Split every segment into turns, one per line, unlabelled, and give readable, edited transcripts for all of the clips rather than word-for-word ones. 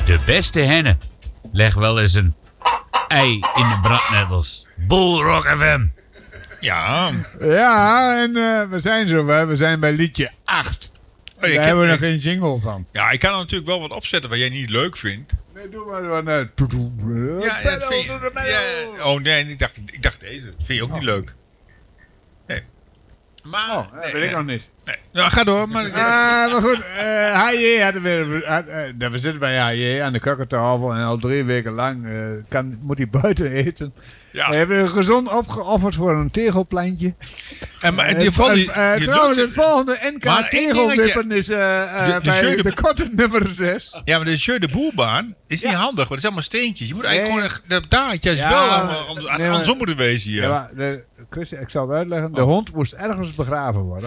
De beste hennen leggen wel eens een ei in de brandnettels. Bullrock FM.
Ja.
Ja, en we zijn zover. We zijn bij liedje 8. Daar hebben we nog geen jingle van.
Ja, ik kan er natuurlijk wel wat opzetten wat jij niet leuk vindt.
Nee, doe maar wat net.
Ja, dat vind je- ja. Oh nee, ik dacht deze. Dat vind je ook niet leuk. Nee. Maar...
Oh, dat weet ik nog niet.
Nee. Nou, ga door. Maar...
Maar goed, HJ hadden weer... we zitten bij HJ aan de kakkertafel en al 3 weken lang moet hij buiten eten.
Ja.
We hebben gezond opgeofferd voor een tegelplantje. Trouwens, het volgende NK
Maar één
tegelwippen is bij de korte nummer 6.
Ja, maar de Jeu de Boelbaan is niet handig, want het is allemaal steentjes. Je moet eigenlijk gewoon... Daar had je
Ja,
wel
nee,
andersom moeten wezen hier.
Ja, maar Christian, ik zal het uitleggen. De hond moest ergens begraven worden.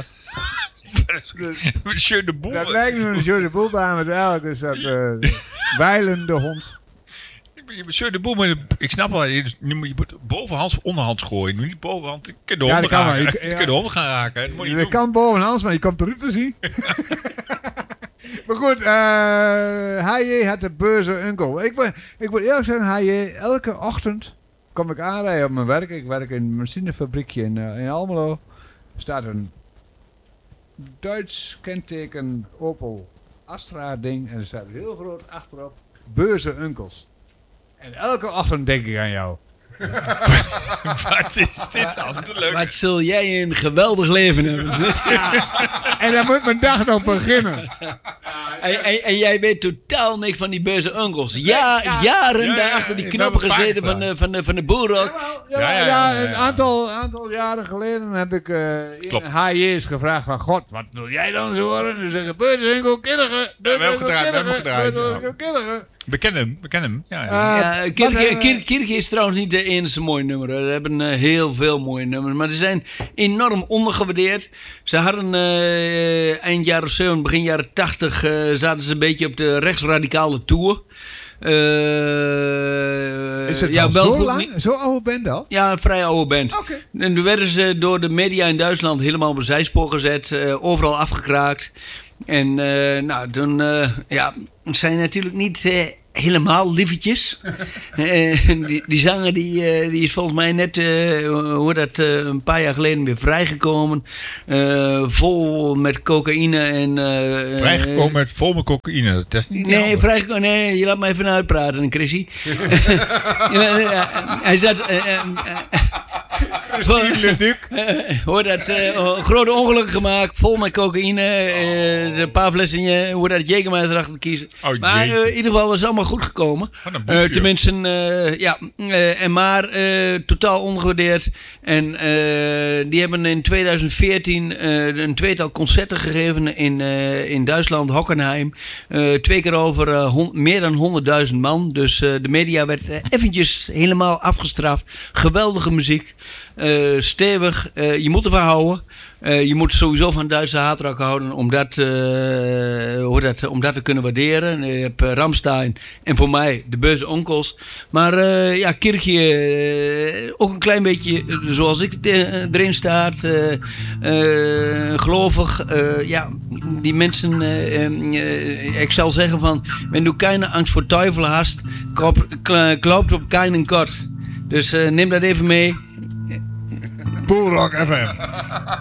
Jeu de Boel.
Dat lijkt nu een Jeu de Boelbaan, maar eigenlijk is dat wijlende hond.
Jeu de Boel, maar ik snap wel, je moet bovenhands onderhands gooien. Je moet niet bovenhand. Ik kan de
Ja,
honden
dat kan
gaan
wel.
raken. Ik kan de honden gaan raken. Dat moet je
Je
doen.
kan bovenhands, maar je komt eruit te zien. Maar goed, HJ had de beuze unkel. Ik moet eerlijk zeggen, HJ, elke ochtend kom ik aanrijden op mijn werk. Ik werk in een machinefabriekje in Almelo. Er staat een Duits kenteken Opel Astra ding en er staat heel groot achterop beuze unkels. En elke ochtend denk ik aan jou.
Wat is dit dan? Leuk.
Wat zul jij een geweldig leven hebben.
En dan moet mijn dag nog beginnen.
En jij weet totaal niks van die beuze uncles. Jaren daar achter die
ik
knoppen
heb het
gezeten
vaak
van de boelrock.
Een aantal jaren geleden heb ik
Klopt.
HJ's gevraagd van God, wat wil jij dan zo worden? Ze zeggen, beurzenkel, kinderen.
we hebben gedraaid, ja. We kennen hem. Ja.
Kirche is trouwens niet de enige mooie nummer. We hebben heel veel mooie nummers. Maar ze zijn enorm ondergewaardeerd. Ze hadden eind jaren 70, begin jaren 80... zaten ze een beetje op de rechtsradicale tour.
Is het
ja,
al
wel
zo
goed
lang? Zo oude band al?
Ja, een vrij oude band.
Oké.
En toen werden ze door de media in Duitsland helemaal op een zijspoor gezet. Overal afgekraakt. En toen zijn natuurlijk niet helemaal lievertjes. Die zanger die is volgens mij net een paar jaar geleden weer vrijgekomen. Vol met cocaïne.
Vrijgekomen vol met cocaïne. Dat is niet
Nee, vrijgekomen. Nee, je laat me even uitpraten, Chrissy. Hij zat... een grote ongeluk gemaakt, vol met cocaïne, een paar flessen, Jägermeister erachter te kiezen.
Oh,
maar in ieder geval is het allemaal goed gekomen. Tenminste, maar totaal ongewaardeerd. En die hebben in 2014 een tweetal concerten gegeven in Duitsland, Hockenheim. 2 keer over meer dan 100.000 man. Dus de media werd eventjes helemaal afgestraft. Geweldige muziek. Stevig, je moet ervan houden. Je moet sowieso van Duitse hardrock houden om dat te kunnen waarderen. Je hebt Rammstein en voor mij de beuze onkels. Maar Kirche ook een klein beetje zoals ik erin staat. Gelovig. Die mensen, ik zal zeggen van, wenn du keine Angst voor Teufel hast, glaubt op keinen Gott. Dus neem dat even mee.
Bullrock FM.